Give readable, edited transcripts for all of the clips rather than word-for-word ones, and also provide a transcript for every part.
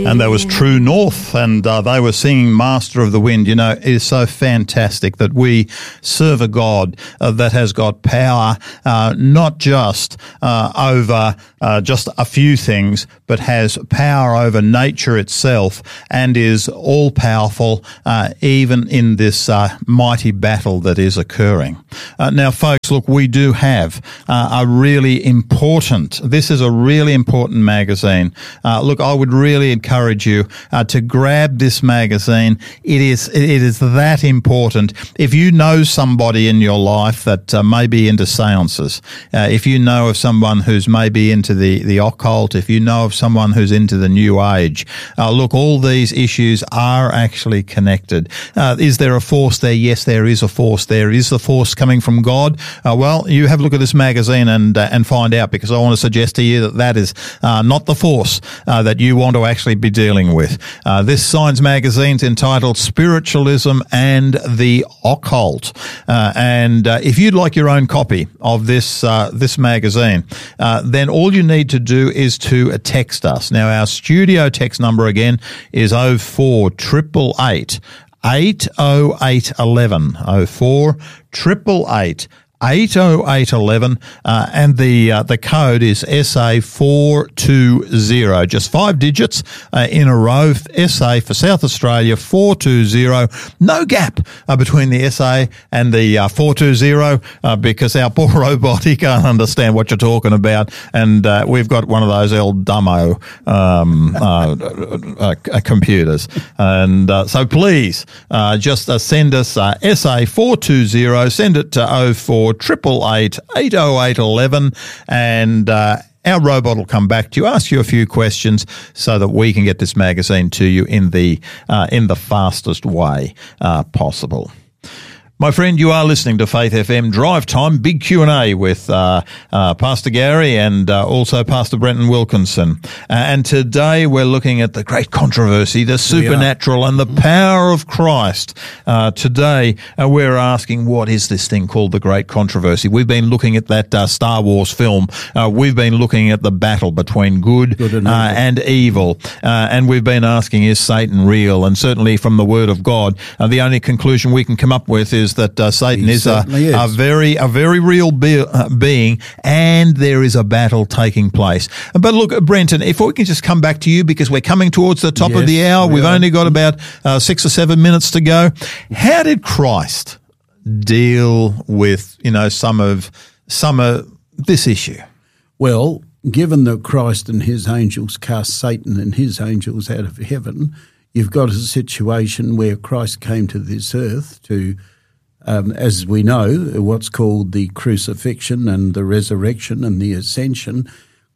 And there was True North, and they were singing Master of the Wind. You know, it is so fantastic that we serve a God that has got power, not just over just a few things, but has power over nature itself and is all-powerful even in this mighty battle that is occurring. Now, folks, look, we do have this is a really important magazine. Look, I would really encourage you to grab this magazine. It is that important. If you know somebody in your life that may be into seances, if you know of someone who's maybe into the occult, if you know of someone who's into the New Age, look, all these issues are actually connected. Is there a force there? Yes, there is a force there. Is the force coming from God? Well, you have a look at this magazine and find out, because I want to suggest to you that is not the force that you want to actually be dealing with. This Signs magazine's entitled Spiritualism and the Occult. And if you'd like your own copy of this magazine, then all you need to do is to text us. Now, our studio text number again is 0488 80811, 0488 80811, and the code is SA420, just 5 digits in a row. SA for South Australia 420. No gap between the SA and the 420 because our poor robot, he can't understand what you're talking about, and we've got one of those old dumbo computers, and so please just send us SA420. Send it to 0488 80811, and our robot will come back to you, ask you a few questions so that we can get this magazine to you in the fastest way possible. My friend, you are listening to Faith FM Drive Time, big Q&A with Pastor Gary and also Pastor Brenton Wilkinson. And today we're looking at the great controversy, the supernatural and the power of Christ. Today we're asking, what is this thing called the great controversy? We've been looking at that Star Wars film. We've been looking at the battle between good and evil. And we've been asking, is Satan real? And certainly from the Word of God, the only conclusion we can come up with is that Satan is a very real being, and there is a battle taking place. But look, Brenton, if we can just come back to you, because we're coming towards the top of the hour. We've only got about 6 or 7 minutes to go. How did Christ deal with, some of this issue? Well, given that Christ and his angels cast Satan and his angels out of heaven, you've got a situation where Christ came to this earth to as we know, what's called the crucifixion and the resurrection and the ascension.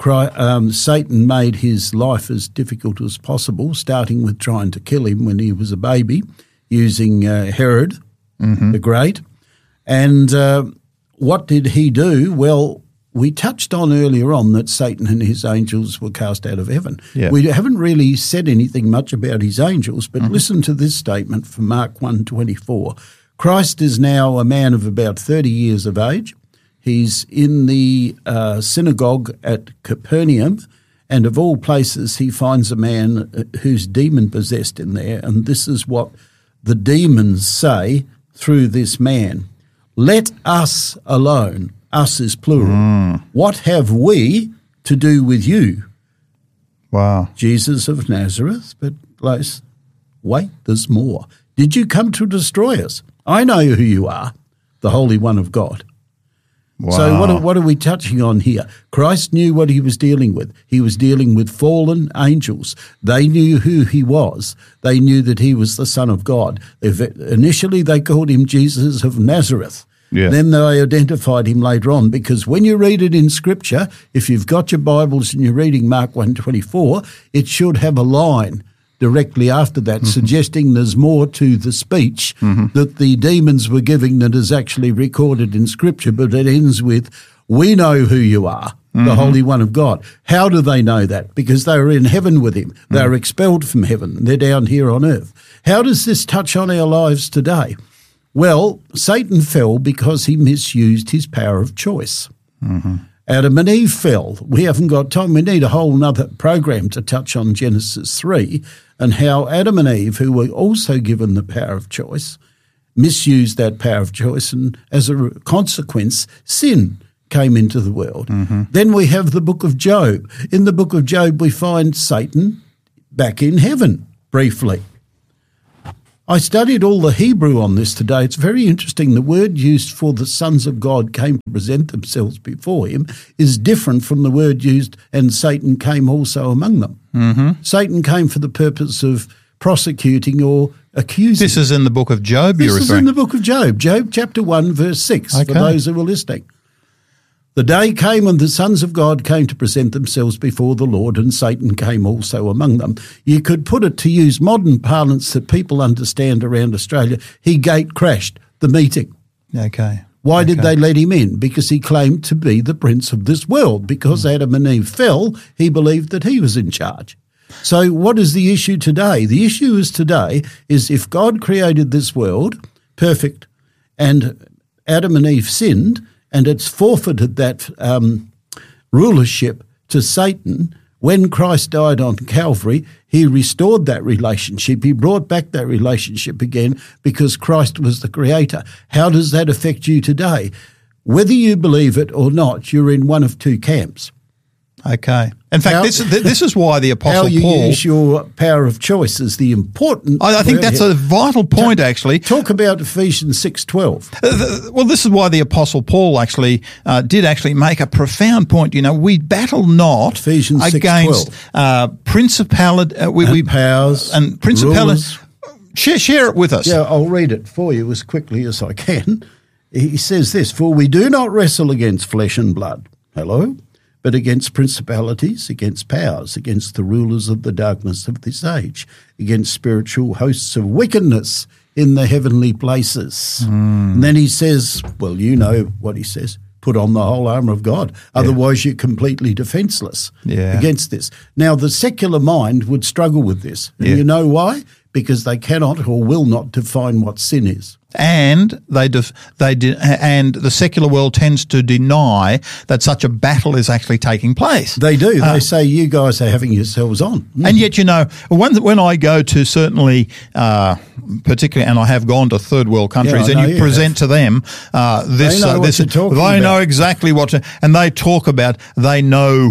Satan made his life as difficult as possible, starting with trying to kill him when he was a baby, using Herod the Great. And what did he do? Well, we touched on earlier on that Satan and his angels were cast out of heaven. Yeah. We haven't really said anything much about his angels, but listen to this statement from Mark 1:24. Christ is now a man of about 30 years of age. He's in the synagogue at Capernaum, and of all places he finds a man who's demon-possessed in there, and this is what the demons say through this man. Let us alone. Us is plural. What have we to do with you? Wow. Jesus of Nazareth, but wait, there's more. Did you come to destroy us? I know who you are, the Holy One of God. Wow. So what are we touching on here? Christ knew what he was dealing with. He was dealing with fallen angels. They knew who he was. They knew that he was the Son of God. Initially, they called him Jesus of Nazareth. Yeah. Then they identified him later on, because when you read it in Scripture, if you've got your Bibles and you're reading Mark 1:24, it should have a line directly after that, suggesting there's more to the speech that the demons were giving that is actually recorded in Scripture, but it ends with, we know who you are, the Holy One of God. How do they know that? Because they were in heaven with him. They were expelled from heaven. They're down here on earth. How does this touch on our lives today? Well, Satan fell because he misused his power of choice. Adam and Eve fell. We haven't got time. We need a whole nother program to touch on Genesis 3 and how Adam and Eve, who were also given the power of choice, misused that power of choice, and as a consequence, sin came into the world. Then we have the book of Job. In the book of Job, we find Satan back in heaven briefly. I studied all the Hebrew on this today. It's very interesting. The word used for the sons of God came to present themselves before him is different from the word used, and Satan came also among them. Satan came for the purpose of prosecuting or accusing. This is in the book of Job, you're referring? This is in the book of Job. Job chapter 1, verse 6, for those who were listening. The day came when the sons of God came to present themselves before the Lord, and Satan came also among them. You could put it, to use modern parlance that people understand around Australia, he gate crashed the meeting. Okay. Why did they let him in? Because he claimed to be the prince of this world. Because Adam and Eve fell, he believed that he was in charge. So what is the issue today? The issue is today is if God created this world perfect and Adam and Eve sinned, and it's forfeited that rulership to Satan. When Christ died on Calvary, he restored that relationship. He brought back that relationship again because Christ was the creator. How does that affect you today? Whether you believe it or not, you're in one of two camps. Okay. In fact, this is why the Apostle Paul... How you Paul... use your power of choice is the important... I think that's a vital point, actually. Talk about Ephesians 6:12. Well, this is why the Apostle Paul actually did actually make a profound point. You know, we battle not against principality... powers and principalities. Share it with us. Yeah, I'll read it for you as quickly as I can. He says this, "For we do not wrestle against flesh and blood." Hello? "But against principalities, against powers, against the rulers of the darkness of this age, against spiritual hosts of wickedness in the heavenly places." And then he says, well, you know what he says, put on the whole armour of God. Otherwise you're completely defenceless against this. Now, the secular mind would struggle with this. And you know why? Because they cannot or will not define what sin is. And and the secular world tends to deny that such a battle is actually taking place. They do. They say you guys are having yourselves on. And yet, you know, when I go to certainly, particularly, and I have gone to third world countries, and you present to them this, they know exactly what to, and they talk about, they know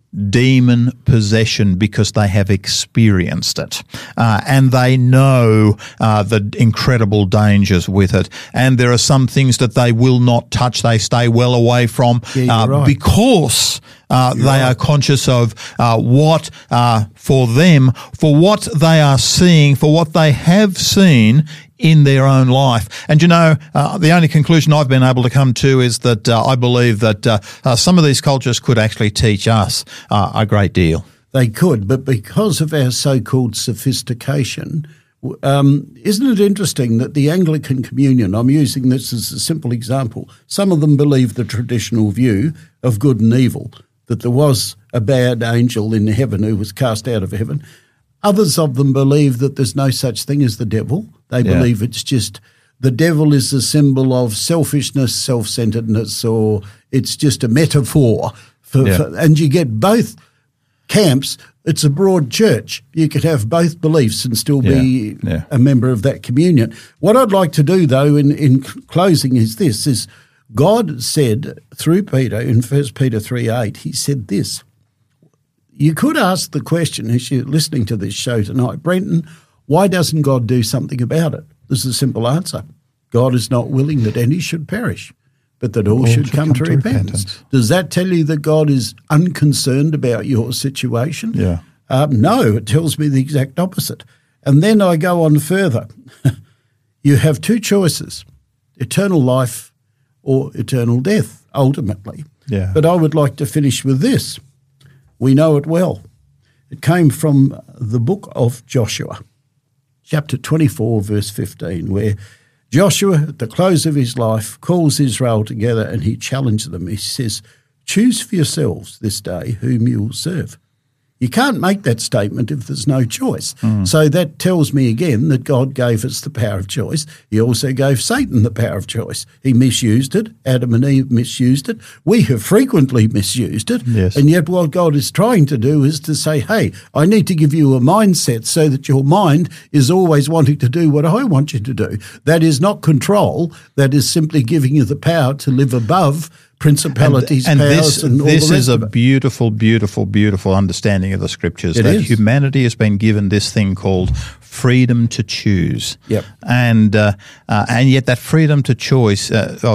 demon possession because they have experienced it, and they know the incredible dangers with it. And there are some things that they will not touch; they stay well away from because they are conscious of what for them, for what they are seeing, for what they have seen in their own life. And, you know, the only conclusion I've been able to come to is that I believe that some of these cultures could actually teach us a great deal. They could, but because of our so-called sophistication, isn't it interesting that the Anglican Communion, I'm using this as a simple example, some of them believe the traditional view of good and evil, that there was a bad angel in heaven who was cast out of heaven. Others of them believe that there's no such thing as the devil. They believe it's just the devil is a symbol of selfishness, self-centeredness, or it's just a metaphor. And you get both camps. It's a broad church. You could have both beliefs and still be a member of that communion. What I'd like to do, though, in closing is this, is God said through Peter in 1 Peter 3:8, he said this. You could ask the question as you're listening to this show tonight, Brenton, why doesn't God do something about it? This is a simple answer. God is not willing that any should perish, but that all should come to repentance. Does that tell you that God is unconcerned about your situation? No, it tells me the exact opposite. And then I go on further. You have two choices, eternal life or eternal death, ultimately. But I would like to finish with this. We know it well. It came from the book of Joshua, chapter 24, verse 15, where Joshua, at the close of his life, calls Israel together and he challenges them. He says, choose for yourselves this day whom you will serve. You can't make that statement if there's no choice. So that tells me again that God gave us the power of choice. He also gave Satan the power of choice. He misused it. Adam and Eve misused it. We have frequently misused it. Yes. And yet what God is trying to do is to say, hey, I need to give you a mindset so that your mind is always wanting to do what I want you to do. That is not control. That is simply giving you the power to live above principalities, powers, and all the rest this is a of it. beautiful, beautiful, beautiful understanding of the Scriptures. It that is. humanity has been given this thing called freedom to choose. Yep. And yet that freedom to choose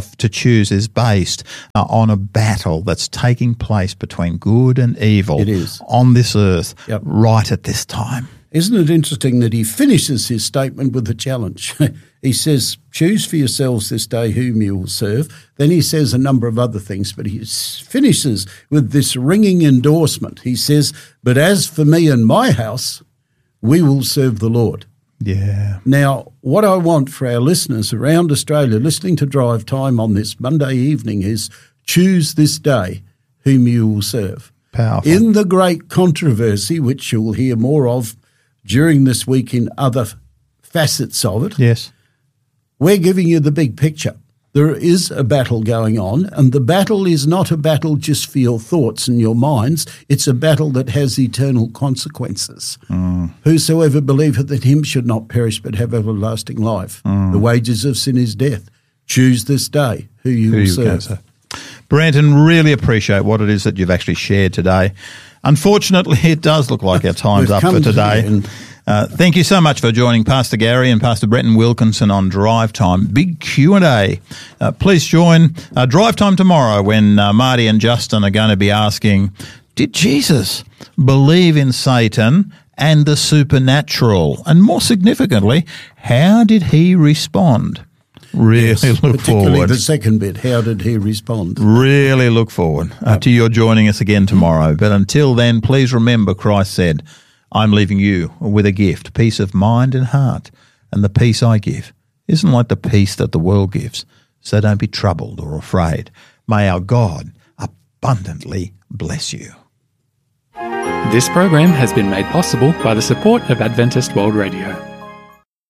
is based on a battle that's taking place between good and evil. It is. On this earth, Yep. right at this time. Isn't it interesting that he finishes his statement with a challenge? He says, choose for yourselves this day whom you will serve. Then he says a number of other things, but he finishes with this ringing endorsement. He says, but as for me and my house, we will serve the Lord. Yeah. Now, what I want for our listeners around Australia listening to Drive Time on this Monday evening is choose this day whom you will serve. Powerful. In the great controversy, which you'll hear more of during this week in other facets of it, Yes. we're giving you the big picture. There is a battle going on, and the battle is not a battle just for your thoughts and your minds. It's a battle that has eternal consequences. Whosoever believeth in him should not perish but have everlasting life. The wages of sin is death. Choose this day who you will serve. Brenton, really appreciate what it is that you've actually shared today. Unfortunately, it does look like our time's We've up come for to the today. end. Thank you so much for joining Pastor Gary and Pastor Brenton Wilkinson on Drive Time. Big Q&A. Please join Drive Time tomorrow when Marty and Justin are going to be asking, did Jesus believe in Satan and the supernatural? And more significantly, how did he respond? Really look Particularly forward. the second bit, how did he respond? Really look forward to your joining us again tomorrow. But until then, please remember Christ said, I'm leaving you with a gift, peace of mind and heart. And the peace I give isn't like the peace that the world gives. So don't be troubled or afraid. May our God abundantly bless you. This program has been made possible by the support of Adventist World Radio.